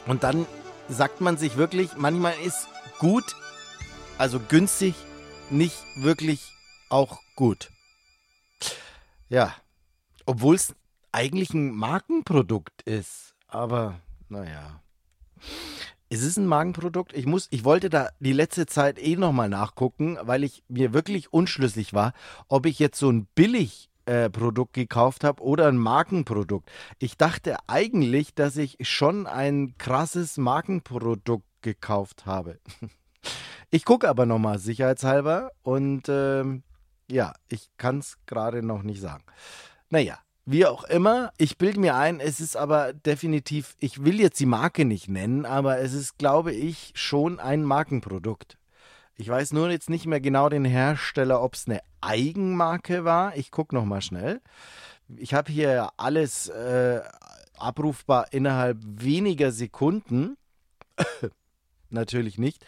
Und dann sagt man sich wirklich, manchmal ist gut, also günstig, nicht wirklich auch gut. Ja, obwohl es eigentlich ein Markenprodukt ist. Aber naja. Ist es ein Markenprodukt? Ich wollte da die letzte Zeit nochmal nachgucken, weil ich mir wirklich unschlüssig war, ob ich jetzt so ein Billigprodukt gekauft habe oder ein Markenprodukt. Ich dachte eigentlich, dass ich schon ein krasses Markenprodukt gekauft habe. Ich gucke aber nochmal sicherheitshalber und ja, ich kann es gerade noch nicht sagen. Naja, wie auch immer, ich bilde mir ein, es ist aber definitiv, ich will jetzt die Marke nicht nennen, aber es ist, glaube ich, schon ein Markenprodukt. Ich weiß nur jetzt nicht mehr genau den Hersteller, ob es eine Eigenmarke war. Ich gucke nochmal schnell. Ich habe hier ja alles abrufbar innerhalb weniger Sekunden. Natürlich nicht.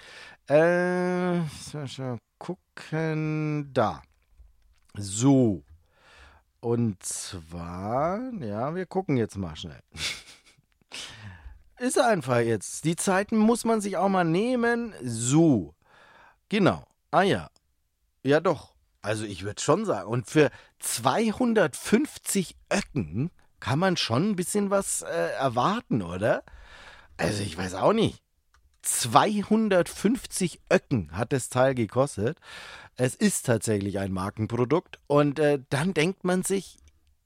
Schon gucken. Da. So. Und zwar, ja, wir gucken jetzt mal schnell. Ist einfach jetzt. Die Zeiten muss man sich auch mal nehmen. So. Genau. Ah ja. Ja doch. Also ich würde schon sagen. Und für 250 Öcken kann man schon ein bisschen was erwarten, oder? Also ich weiß auch nicht. 250 Öcken hat das Teil gekostet. Es ist tatsächlich ein Markenprodukt. Und dann denkt man sich,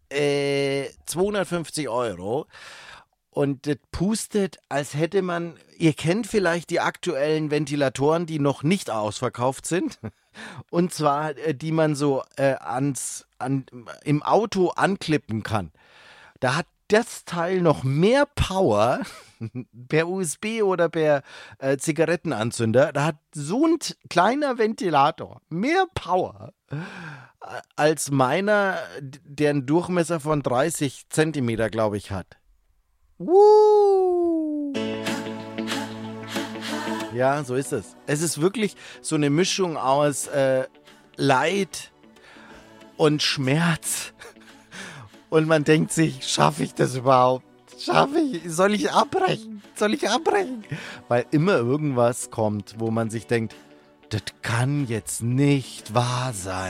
250 Euro. Und das pustet, als hätte man, ihr kennt vielleicht die aktuellen Ventilatoren, die noch nicht ausverkauft sind. Und zwar, die man so im Auto anklippen kann. Da hat das Teil noch mehr Power per USB oder per Zigarettenanzünder. Da hat so ein kleiner Ventilator mehr Power als meiner, der einen Durchmesser von 30 Zentimeter, glaube ich, hat. Woo! Ja, so ist es. Es ist wirklich so eine Mischung aus Leid und Schmerz. Und man denkt sich, schaffe ich das überhaupt? Schaffe ich? Soll ich abbrechen? Soll ich abbrechen? Weil immer irgendwas kommt, wo man sich denkt, das kann jetzt nicht wahr sein.